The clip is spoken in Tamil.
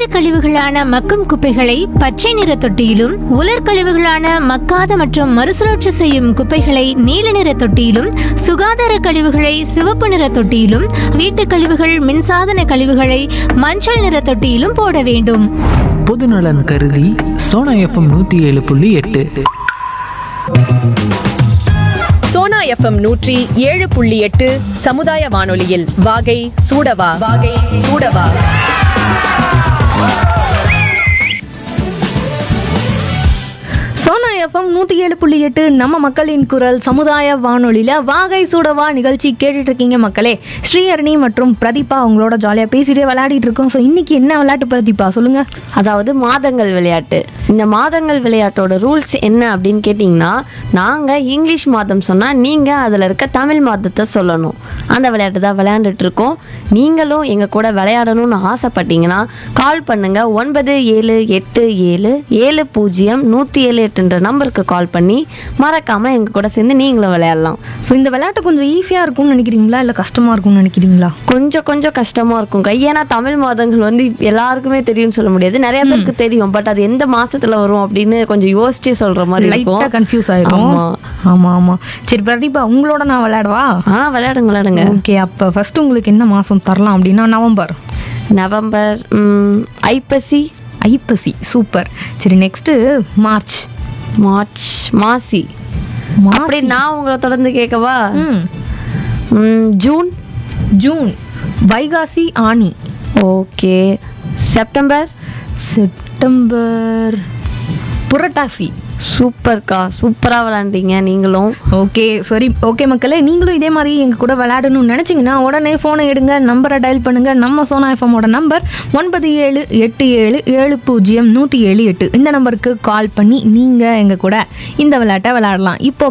சமையல் கழிவுகளான மக்கும் குப்பைகளை பச்சை நிற தொட்டியிலும், உலர் கழிவுகளான மக்காத மற்றும் மறுசுழற்சி செய்யும் குப்பைகளை நீல நிற தொட்டியிலும், சுகாதார கழிவுகளை சிவப்பு நிற தொட்டியிலும், வீட்டு கழிவுகள் மின்சாதன கழிவுகளை மஞ்சள் நிற தொட்டியிலும் போட வேண்டும். பொதுநலன் கருதி சோனா எஃப்எம் 107.8. சோனா எஃப்எம் 107.8 சமுதாய வானொலியில் வாகை சூடவா. சோனா எஃப்எம் 107.8 நம்ம மக்களின் குரல் சமுதாய வானொலியில் வாகை சூடவா நிகழ்ச்சி கேட்டுட்டு இருக்கீங்க மக்களே. ஸ்ரீஹரணி மற்றும் பிரதீபா அவங்களோட ஜாலியாக பேசிட்டே விளையாடிட்டு இருக்கோம். ஸோ இன்னைக்கு என்ன விளையாட்டு பிரதீபா சொல்லுங்க. அதாவது மாதங்கள் விளையாட்டு. இந்த மாதங்கள் விளையாட்டோட ரூல்ஸ் என்ன அப்படின்னு கேட்டிங்கன்னா, நாங்கள் இங்கிலீஷ் மாதம் சொன்னால் நீங்கள் அதில் இருக்க தமிழ் மாதத்தை சொல்லணும். அந்த விளையாட்டு தான் விளையாண்டுட்டு இருக்கோம். நீங்களும் எங்கள் கூட விளையாடணும்னு ஆசைப்பட்டீங்கன்னா கால் பண்ணுங்க. 9787700178 நம்பருக்கு கால் பண்ணி மறக்காமல் எங்கள் கூட சேர்ந்து நீங்களும் விளையாடலாம். ஸோ இந்த விளையாட்டு கொஞ்சம் ஈஸியாக இருக்கும்னு நினைக்கிறீங்களா இல்லை கஷ்டமாக இருக்கும்னு நினைக்கிறீங்களா? கொஞ்சம் கஷ்டமாக இருக்கும். ஏன்னா தமிழ் மாதங்கள் வந்து எல்லாருக்குமே தெரியும்னு சொல்ல முடியாது. நிறைய பேருக்கு தெரியும், பட் அது எந்த மாசத்துல வரும் அப்படின்னு கொஞ்சம் யோசிச்சு சொல்ற மாதிரி இருக்கும். கன்ஃபியூஸ் ஆயிடும். ஆமா. சரி பிரதீபா, உங்களோட நான் விளையாடவா? விளையாடுங்க. ஓகே, அப்போ ஃபர்ஸ்ட் உங்களுக்கு என்ன மாதம் தரலாம் அப்படின்னா நவம்பர், ஐப்பசி. சூப்பர். சரி, நெக்ஸ்ட்டு மாசி. அப்படி நான் உங்களை தொடர்ந்து கேட்கவா? ஜூன், வைகாசி, ஆனி. ஓகே. செப்டம்பர், புரட்டாசி. சூப்பர்க்கா, சூப்பராக விளையாண்டீங்க நீங்களும். ஓகே, சரி. ஓகே மக்களே, நீங்களும் இதே மாதிரி எங்கள் கூட விளையாடணும்னு நினச்சிங்கன்னா உடனே ஃபோனை எடுங்க, நம்பரை டயல் பண்ணுங்கள். நம்ம சோனா எஃப்எம்மோட நம்பர் 9787700178. இந்த நம்பருக்கு கால் பண்ணி நீங்கள் எங்கள் கூட இந்த விளையாட்டை விளையாடலாம். இப்போ